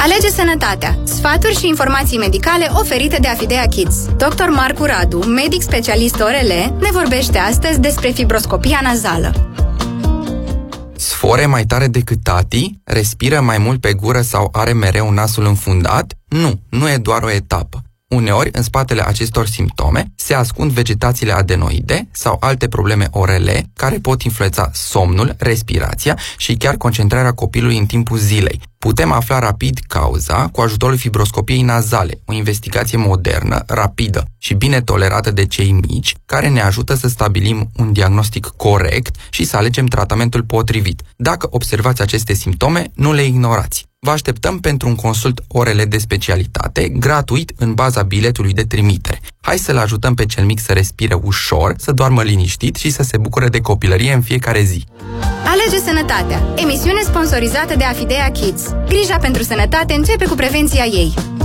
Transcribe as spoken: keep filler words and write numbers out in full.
Alege sănătatea. Sfaturi și informații medicale oferite de Afidea Kids. doctor Marcu Radu, medic specialist O R L, ne vorbește astăzi despre fibroscopia nazală. Sfore mai tare decât tati? Respiră mai mult pe gură sau are mereu nasul înfundat? Nu, nu e doar o etapă. Uneori, în spatele acestor simptome, se ascund vegetațiile adenoide sau alte probleme O R L care pot influența somnul, respirația și chiar concentrarea copilului în timpul zilei. Putem afla rapid cauza cu ajutorul fibroscopiei nazale, o investigație modernă, rapidă și bine tolerată de cei mici, care ne ajută să stabilim un diagnostic corect și să alegem tratamentul potrivit. Dacă observați aceste simptome, nu le ignorați. Vă așteptăm pentru un consult O R L de specialitate, gratuit în baza biletului de trimitere. Hai să-l ajutăm pe cel mic să respire ușor, să doarmă liniștit și să se bucure de copilărie în fiecare zi. Alege sănătatea. Emisiune sponsorizată de Afidea Kids. Grija pentru sănătate începe cu prevenția ei.